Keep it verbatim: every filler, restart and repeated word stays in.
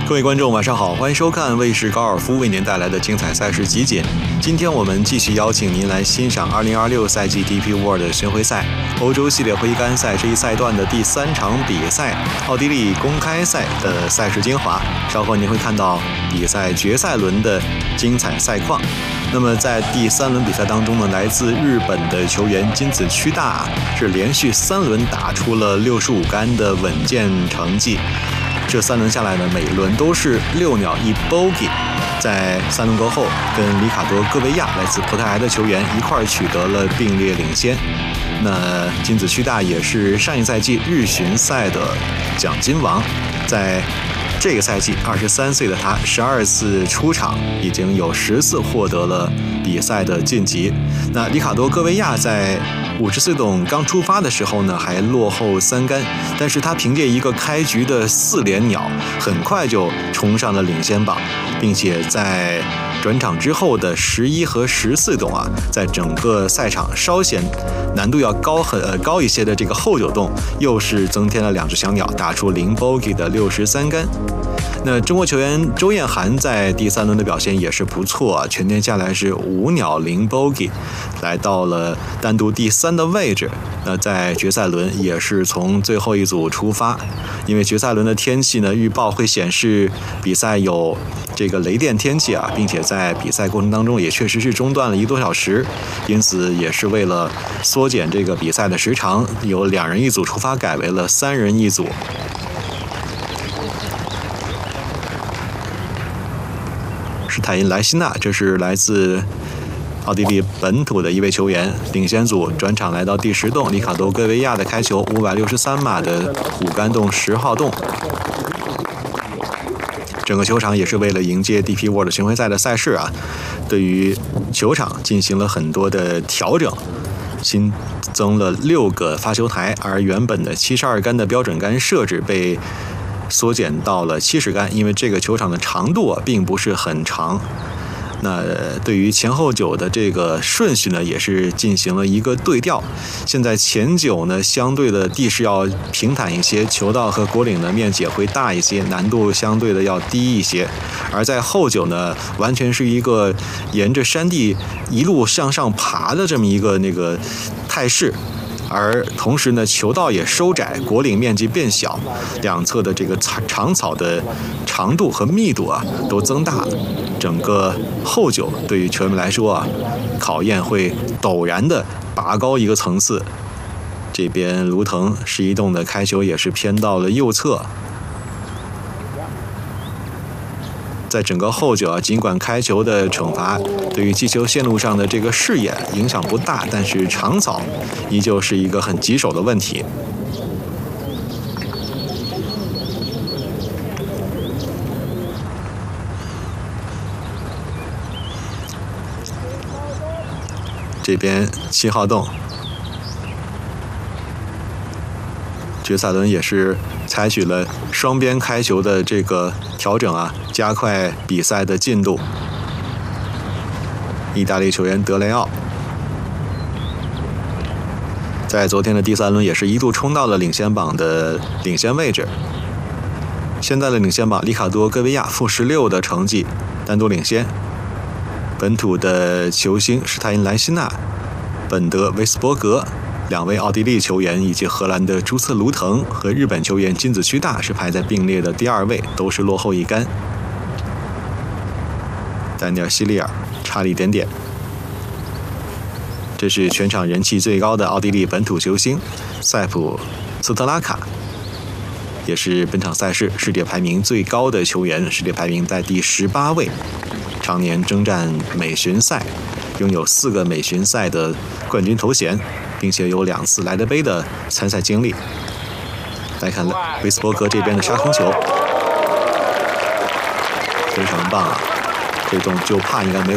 各位观众晚上好，欢迎收看卫视高尔夫为您带来的精彩赛事集锦。今天我们继续邀请您来欣赏二零二六赛季 D P World 巡回赛欧洲系列挥杆赛这一赛段的第三场比赛——奥地利公开赛的赛事精华。稍后您会看到比赛决赛轮的精彩赛况。那么在第三轮比赛当中呢，来自日本的球员金子屈大是连续三轮打出了六十五杆的稳健成绩。这三轮下来呢，每轮都是六鸟一 bogey。在三轮过后，跟里卡多·戈维亚来自葡萄牙的球员一块取得了并列领先。那金子屈大也是上一赛季日巡赛的奖金王，在这个赛季二十三岁的他，十二次出场，已经有十次获得了比赛的晋级。那里卡多·戈维亚在五十岁董刚出发的时候呢，还落后三杆，但是他凭借一个开局的四连鸟，很快就冲上了领先榜，并且在转场之后的十一和十四洞啊，在整个赛场稍显难度要高很呃高一些的这个后九洞，又是增添了两只小鸟，打出零 bogey 的六十三杆。那中国球员周艳涵在第三轮的表现也是不错啊，全天下来是五鸟零 bogey， 来到了单独第三的位置。那在决赛轮也是从最后一组出发，因为决赛轮的天气呢，预报会显示比赛有这个雷电天气啊，并且在比赛过程当中也确实是中断了一个多小时，因此也是为了缩减这个比赛的时长，由两人一组出发改为了三人一组。是泰因莱希纳，这是来自奥地利本土的一位球员，领先组转场来到第十洞，里卡多·戈维亚的开球五百六十三码的五杆洞十号洞。整个球场也是为了迎接 D P World 巡回赛的赛事啊，对于球场进行了很多的调整，新增了六个发球台，而原本的七十二杆的标准杆设置被缩减到了七十杆，因为这个球场的长度啊并不是很长。那对于前后九的这个顺序呢，也是进行了一个对调。现在前九呢，相对的地势要平坦一些，球道和果岭的面积也会大一些，难度相对的要低一些。而在后九呢，完全是一个沿着山地一路向上爬的这么一个那个态势。而同时呢，球道也收窄，果岭面积变小，两侧的这个长草的长度和密度啊都增大了。整个后九对于球员们来说啊，考验会陡然的拔高一个层次。这边卢腾十一洞的开球也是偏到了右侧。在整个后九啊，尽管开球的惩罚对于击球线路上的这个视野影响不大，但是长草依旧是一个很棘手的问题。这边七号洞，决赛轮也是采取了双边开球的这个调整啊，加快比赛的进度。意大利球员德雷奥在昨天的第三轮也是一度冲到了领先榜的领先位置。现在的领先榜，里卡多·戈维亚负十六的成绩单独领先。本土的球星施泰因莱希纳、本德维斯伯格两位奥地利球员，以及荷兰的朱策卢腾和日本球员金子屈大是排在并列的第二位，都是落后一杆。丹尼尔·希利尔差了一点点。这是全场人气最高的奥地利本土球星塞普斯特拉卡，也是本场赛事世界排名最高的球员，世界排名在第十八位，常年征战美巡赛，拥有四个美巡赛的冠军头衔，并且有两次莱德杯的参赛经历。来看维斯伯格这边的杀空球，非常棒啊！这种就怕应该没有